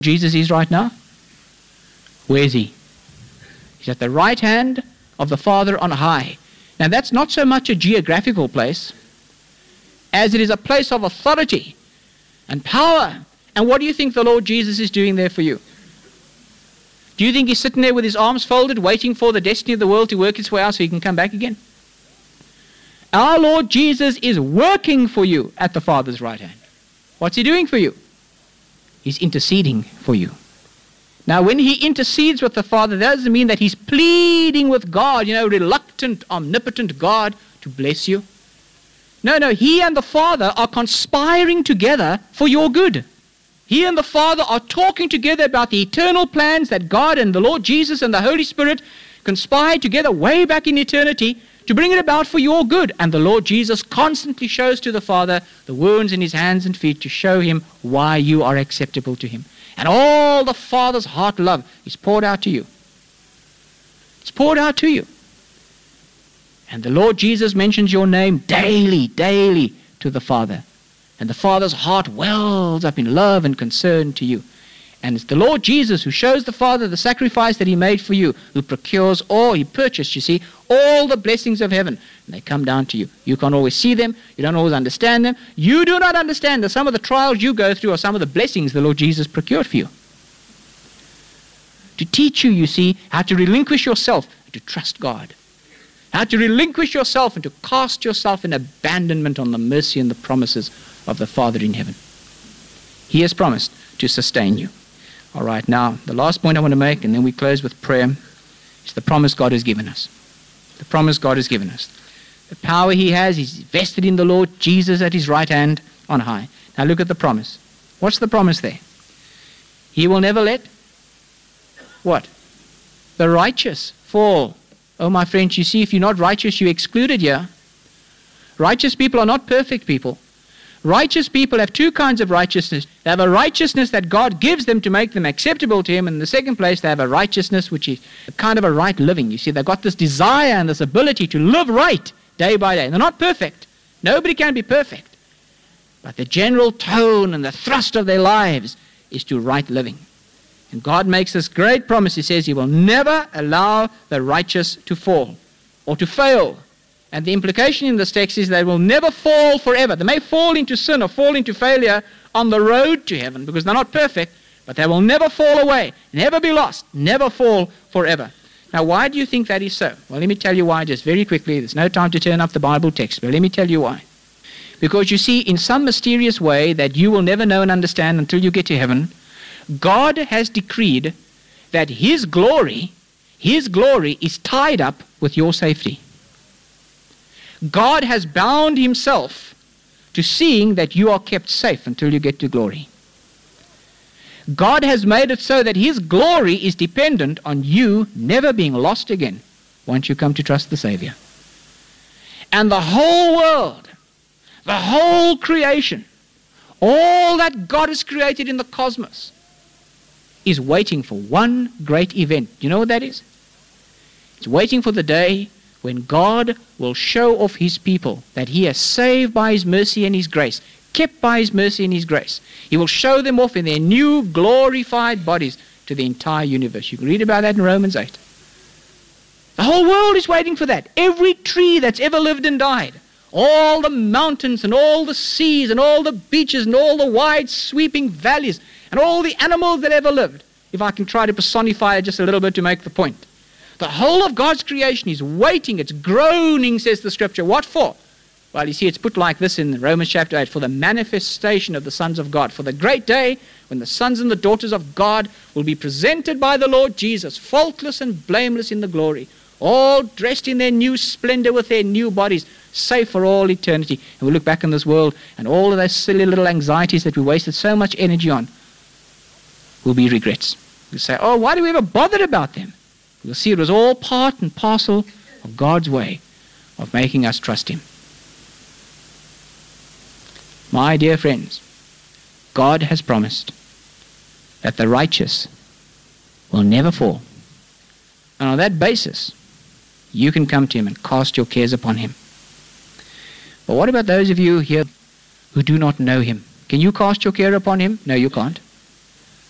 Jesus is right now? Where is he? He's at the right hand of the Father on high. Now that's not so much a geographical place as it is a place of authority and power. And what do you think the Lord Jesus is doing there for you? Do you think he's sitting there with his arms folded, waiting for the destiny of the world to work its way out so he can come back again? Our Lord Jesus is working for you at the Father's right hand. What's he doing for you? He's interceding for you. Now, when he intercedes with the Father, that doesn't mean that he's pleading with God, reluctant, omnipotent God to bless you. No, he and the Father are conspiring together for your good. He and the Father are talking together about the eternal plans that God and the Lord Jesus and the Holy Spirit conspired together way back in eternity to bring it about for your good. And the Lord Jesus constantly shows to the Father the wounds in his hands and feet to show him why you are acceptable to him. And all the Father's heart love is poured out to you. It's poured out to you. And the Lord Jesus mentions your name daily to the Father. And the Father's heart wells up in love and concern to you. And it's the Lord Jesus who shows the Father the sacrifice that he made for you, who procures all, he purchased, you see, all the blessings of heaven. And they come down to you. You can't always see them. You don't always understand them. You do not understand that some of the trials you go through are some of the blessings the Lord Jesus procured for you. To teach you, you see, how to relinquish yourself and to trust God. How to relinquish yourself and to cast yourself in abandonment on the mercy and the promises of the Father in heaven. He has promised to sustain you. All right, now, the last point I want to make, and then we close with prayer, is the promise God has given us. The promise God has given us. The power he has is vested in the Lord Jesus at his right hand on high. Now look at the promise. What's the promise there? He will never let what? The righteous fall. Oh, my friends, you see, if you're not righteous, you're excluded here. Righteous people are not perfect people. Righteous people have two kinds of righteousness. They have a righteousness that God gives them to make them acceptable to him. And in the second place, they have a righteousness which is a kind of a right living. You see, they've got this desire and this ability to live right day by day. They're not perfect. Nobody can be perfect. But the general tone and the thrust of their lives is to right living. And God makes this great promise. He says he will never allow the righteous to fall or to fail. And the implication in this text is they will never fall forever. They may fall into sin or fall into failure on the road to heaven because they're not perfect, but they will never fall away, never be lost, never fall forever. Now, why do you think that is so? Well, let me tell you why just very quickly. There's no time to turn up the Bible text, but let me tell you why. Because you see, in some mysterious way that you will never know and understand until you get to heaven, God has decreed that his glory is tied up with your safety. God has bound himself to seeing that you are kept safe until you get to glory. God has made it so that his glory is dependent on you never being lost again once you come to trust the Savior. And the whole world, the whole creation, all that God has created in the cosmos is waiting for one great event. Do you know what that is? It's waiting for the day when God will show off his people that he has saved by his mercy and his grace, kept by his mercy and his grace. He will show them off in their new glorified bodies to the entire universe. You can read about that in Romans 8. The whole world is waiting for that. Every tree that's ever lived and died, all the mountains and all the seas and all the beaches and all the wide sweeping valleys and all the animals that ever lived, if I can try to personify it just a little bit to make the point. The whole of God's creation is waiting, it's groaning, says the scripture. What for? Well, you see, it's put like this in Romans chapter 8, for the manifestation of the sons of God, for the great day when the sons and the daughters of God will be presented by the Lord Jesus, faultless and blameless in the glory, all dressed in their new splendor with their new bodies, safe for all eternity. And we look back in this world, and all of those silly little anxieties that we wasted so much energy on will be regrets. We'll say, oh, why do we ever bother about them? You'll see it was all part and parcel of God's way of making us trust him. My dear friends, God has promised that the righteous will never fall. And on that basis, you can come to him and cast your cares upon him. But what about those of you here who do not know him? Can you cast your care upon him? No, you can't.